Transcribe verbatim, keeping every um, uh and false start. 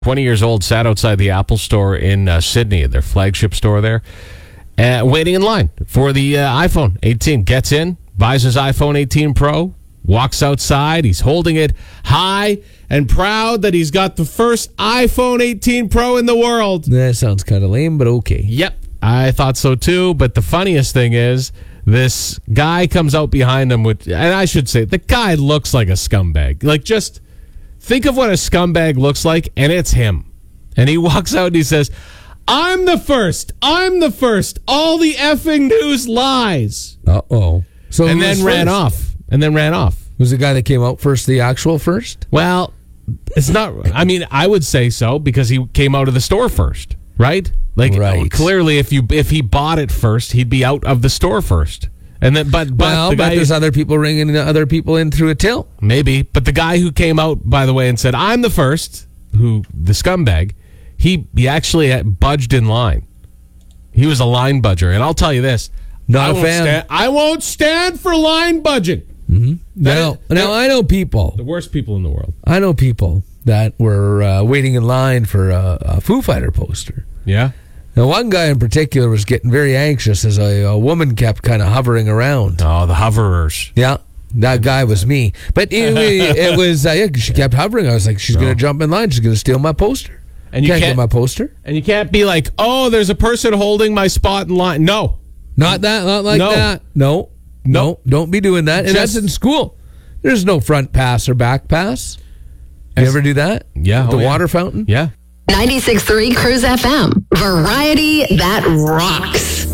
twenty years old, sat outside the Apple store in uh, Sydney, their flagship store there, uh, waiting in line for the uh, iPhone eighteen. Gets in, buys his iPhone eighteen Pro, walks outside. He's holding it high and proud that he's got the first iPhone eighteen Pro in the world. That sounds kind of lame, but okay. Yep, I thought so too. But the funniest thing is, this guy comes out behind him with, and I should say, the guy looks like a scumbag. Like, just think of what a scumbag looks like, and it's him. And he walks out and he says, I'm the first. I'm the first. All the effing news lies. Uh-oh. So and then ran first? off. And then ran off. Was the guy that came out first the actual first? Well, it's not, I mean, I would say so because he came out of the store first, right? Like, Right. clearly, if you if he bought it first, he'd be out of the store first. And then, but, but Well, the but guy, there's other people ringing other people in through a till. maybe, but the guy who came out, by the way, and said, I'm the first, who, the scumbag, he, he actually budged in line. He was a line budger. And I'll tell you this. Not I a won't fan. Stand, I won't stand for line budging. Mm-hmm. That Now, is- now I know people. The worst people in the world. I know people that were uh, waiting in line for a, a Foo Fighter poster. Yeah? Now, one guy in particular was getting very anxious as a, a woman kept kind of hovering around. Oh, the hoverers. Yeah, that guy was me. But anyway, it was, uh, yeah, she kept hovering. I was like, she's No. going to jump in line. She's going to steal my poster. And you can't, can't- get my poster. And you can't be like, oh, there's a person holding my spot in line. No. Not that, not like No. that. No, No. no, don't be doing that. And Just- that's in school. There's no front pass or back pass. You As- ever do that? Yeah, The oh, yeah. water fountain? Yeah. ninety-six point three Cruise F M. Variety that rocks.